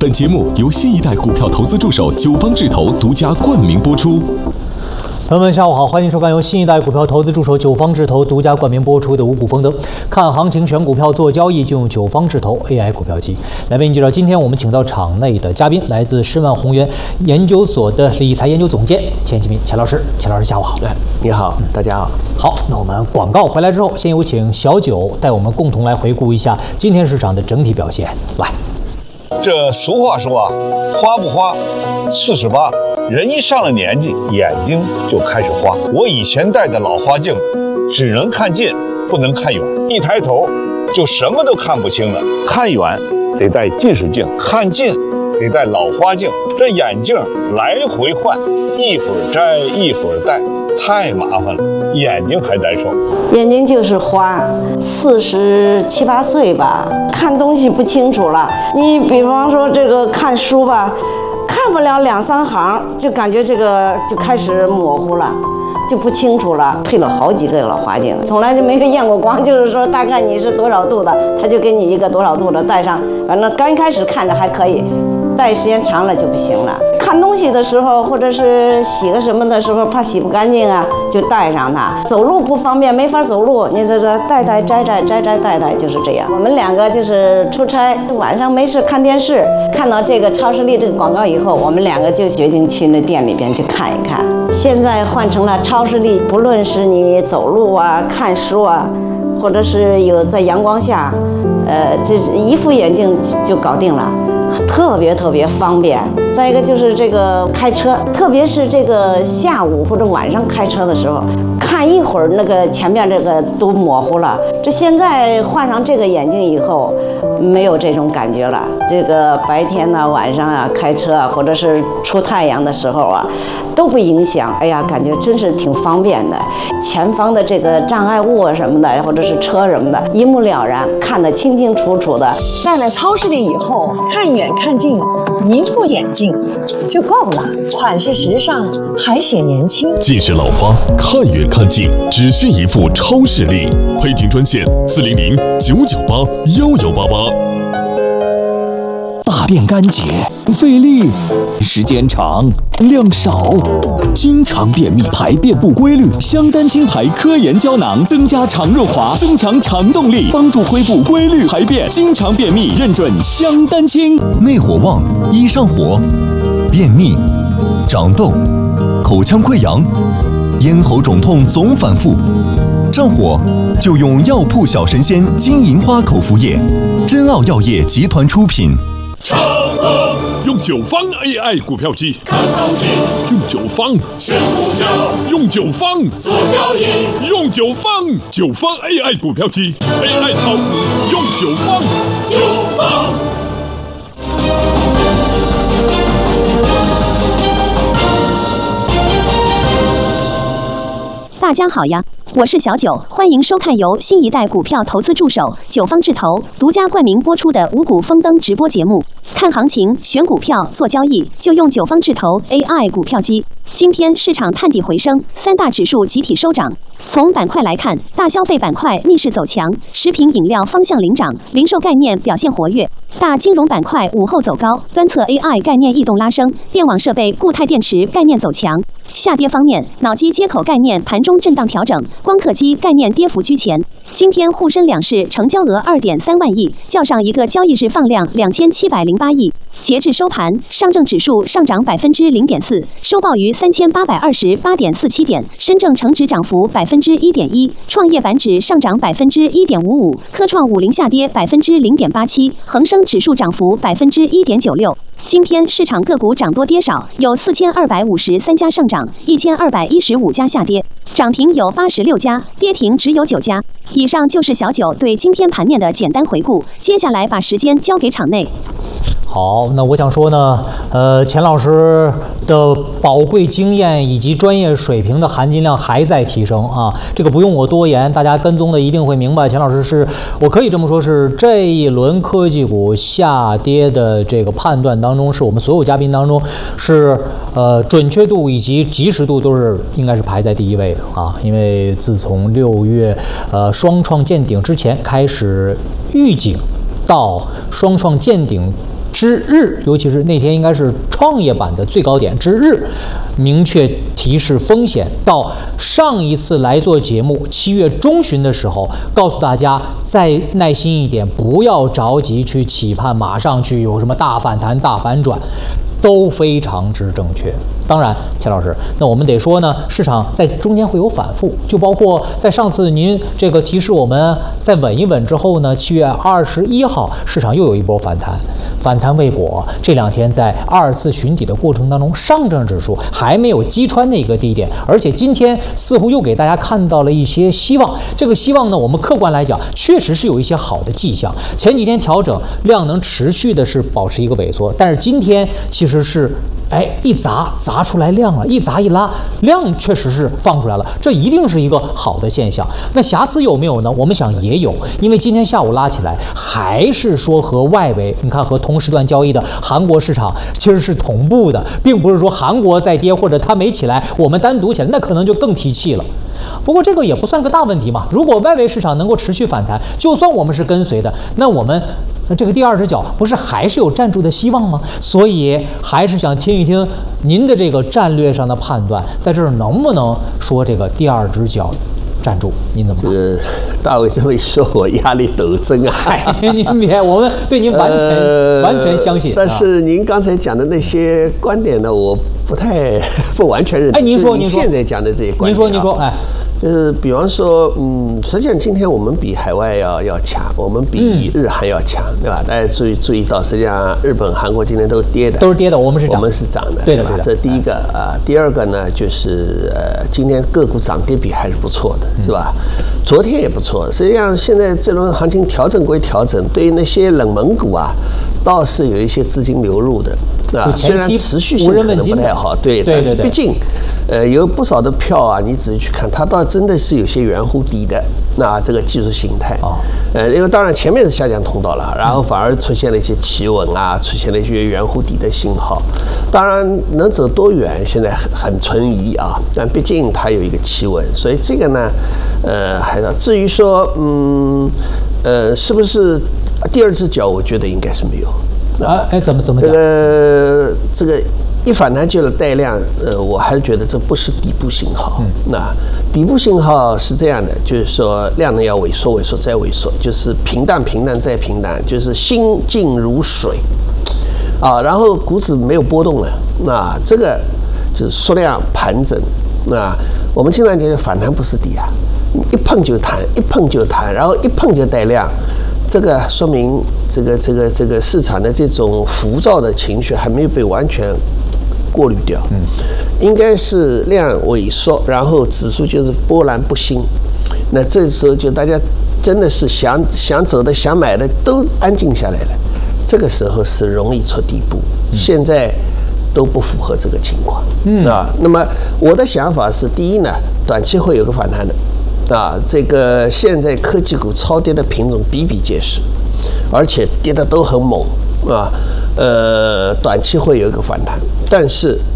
本节目由新一代股票投资助手九方智投独家冠名播出。 朋友们，下午好，欢迎收看由新一代股票投资助手九方智投独家冠名播出的五股丰登。看行情选股票做交易，就用九方智投 AI 股票机。来为您介绍，今天我们请到场内的嘉宾，来自申万宏源研究所的理财研究总监钱其民钱老师。钱老师，下午好。 你好，大家好。 好，那我们广告回来之后，先有请小九带我们共同来回顾一下今天市场的整体表现。来， 这俗话说啊，花不花48。人一上了年纪，眼睛就开始花。我以前戴的老花镜，只能看近，不能看远，一抬头就什么都看不清了。看远得戴近视镜，看近得戴老花镜。这眼镜来回换，一会儿摘一会儿戴，太麻烦了，眼睛还难受。 眼睛就是花，47、8岁吧，看东西不清楚了。你比方说这个看书吧，看不了2、3行，就感觉这个就开始模糊了，就不清楚了。配了好几个老花镜，从来就没有验过光，就是说大概你是多少度的，他就给你一个多少度的戴上。反正刚开始看着还可以，戴时间长了就不行了。看东西的时候，或者是洗个什么的时候，怕洗不干净啊，就戴上它。走路不方便，没法走路，你这戴戴摘摘摘摘戴戴，就是这样。我们两个就是出差，晚上没事看电视，看到这个超视力这个广告以后，我们两个就决定去那店里边去看一看。现在换成了超视力，不论是你走路啊、看书啊，或者是有在阳光下，这一副眼镜就搞定了。特别方便。再一个就是这个开车，特别是这个下午或者晚上开车的时候，看一会儿那个前面这个都模糊了。这现在换上这个眼镜以后，没有这种感觉了。这个白天呢、晚上啊开车啊，或者是出太阳的时候啊，都不影响。哎呀，感觉真是挺方便的。前方的这个障碍物啊什么的，或者是车什么的，一目了然，看得清清楚楚的。 戴了超视力以后，看远看近，一副眼镜就够了，款式时尚，还显年轻。 近视老花，看远看近，只需一副超视力。配听专线400-998-1188。 大便干结，费力，时间长，量少，经常便秘，排便不规律。香丹清排科研胶囊增加肠润滑，增强肠动力，帮助恢复规律排便。经常便秘，认准香丹清。 内火旺，易上火，便秘、长痘、口腔溃疡、咽喉肿痛总反复。上火就用药铺小神仙金银花口服液，真奥药业集团出品。 用九方 AI 股票机看行情， 用九方选股票， 用九方做交易， 用九方AI 股票机 AI 炒股，用九方。 大家好呀，我是小九，欢迎收看由新一代股票投资助手九方智投独家冠名播出的五股丰登直播节目。看行情、选股票、做交易，就用九方智投 AI 股票机。今天市场探底回升，三大指数集体收涨。从板块来看，大消费板块逆势走强，食品饮料方向领涨，零售概念表现活跃。大金融板块午后走高，端侧 AI 概念异动拉升，电网设备、固态电池概念走强。下跌方面，脑机接口概念盘中震荡调整，光刻机概念跌幅居前。今天沪深两市成交额2.3万亿，较上一个交易日放量2708亿。截至收盘，上证指数上涨0.4%，收报于3828.47点；深证成指涨幅1.1%，创业板指上涨1.55%，科创50下跌0.87%，恒生指数涨幅1.96%。今天市场个股涨多跌少，有4253家上涨，1215家下跌，涨停有86家，跌停只有9家。以上就是小九对今天盘面的简单回顾，接下来把时间交给场内。 好，那我想说呢，钱老师的宝贵经验以及专业水平的含金量还在提升啊，这个不用我多言，大家跟踪的一定会明白，钱老师是我可以这么说，是这一轮科技股下跌的这个判断当中，是我们所有嘉宾当中是准确度以及及时度都是应该是排在第一位的啊，因为自从6月双创见顶之前开始预警，到双创见顶之日，尤其是那天应该是创业板的最高点之日，明确提示风险。到上一次来做节目7月中旬的时候，告诉大家再耐心一点，不要着急去期盼马上去有什么大反弹、大反转。都非常之正确。当然，钱老师，那我们得说呢，市场在中间会有反复，就包括在上次您这个提示我们再稳一稳之后呢，7月21号市场又有一波反弹，反弹未果。这2天在2次寻底的过程当中，上证指数还没有击穿那个低点，而且今天似乎又给大家看到了一些希望。这个希望呢，我们客观来讲，确实是有一些好的迹象。前几天调整量能持续的是保持一个萎缩，但是今天其实是一砸出来量了，一砸一拉，量确实是放出来了，这一定是一个好的现象。那瑕疵有没有呢？我们想也有，因为今天下午拉起来，还是说和外围，你看和同时段交易的韩国市场其实是同步的，并不是说韩国在跌或者它没起来，我们单独起来，那可能就更提气了。不过这个也不算个大问题嘛。如果外围市场能够持续反弹，就算我们是跟随的，那我们这个第二只脚不是还是有站住的希望吗？所以还是想听一听您的这个战略上的判断，在这儿能不能说这个第二只脚站住？您怎么看？ 大卫这么一说，我压力陡增啊！ 您别，我们对您完全相信。 但是您刚才讲的那些观点呢，我不完全认同。 您说， 现在讲的这些观点， 您说， 就是比方说，实际上今天我们比海外要强，我们比日韩要强，对吧？大家注意到，实际上日本、韩国今天都是跌的，我们是涨的， 对的， 这第一个啊。第二个呢，就是今天个股涨跌比还是不错的，是吧？昨天也不错。实际上现在这轮行情调整归调整，对于那些冷门股啊，倒是有一些资金流入的。虽然持续性可能不太好，对，但是毕竟，有不少的票啊，你仔细去看，它倒真的是有些圆弧底的，那这个技术形态，因为当然前面是下降通道了，然后反而出现了一些企稳啊，出现了一些圆弧底的信号。当然能走多远，现在很存疑啊，但毕竟它有一个企稳，所以这个呢，还是至于说，是不是第二只脚，我觉得应该是没有。 怎么讲？ 这个一反弹就带量，我还是觉得这不是底部信号。那底部信号是这样的，就是说量能要萎缩再萎缩，就是平淡再平淡，就是心静如水啊。然后股指没有波动了，那这个就是缩量盘整。那我们经常讲反弹不是底啊，一碰就弹，然后一碰就带量。这个说明这个市场的这种浮躁的情绪还没有被完全过滤掉，应该是量萎缩，然后指数就是波澜不兴。那这时候就大家真的是想走的、想买的都安静下来了，这个时候是容易出底部。现在都不符合这个情况，那么我的想法是，第一呢，短期会有个反弹的。这个现在科技股超跌的品种比比皆是，而且跌的都很猛啊。短期会有一个反弹，但是